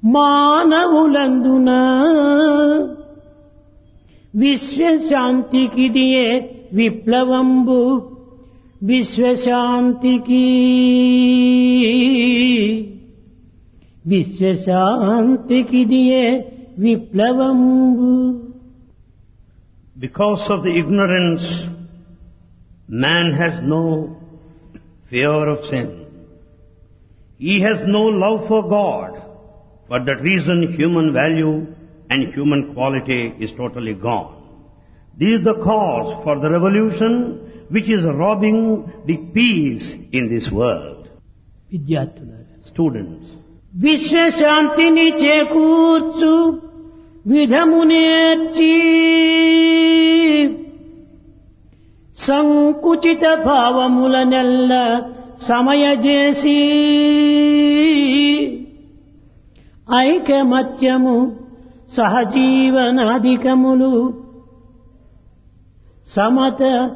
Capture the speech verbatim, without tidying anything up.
మానవులందున విశ్వశాంతికిదియే విప్లవంబు విశ్వశాంతికి విశ్వశాంతికిదియే విప్లవంబు. Because of the ignorance, man has no fear of sin. He has no love for God. For that reason, human value and human quality is totally gone. This is the cause for the revolution which is robbing the peace in this world. విద్యార్థులారా, Students, విశ్వశాంతిని చేకూర్చు విధమునేర్చి సంకుచిత భావములనెల్ల సమయజేసి ఐకమత్యము సహజీవనాధికములు సమత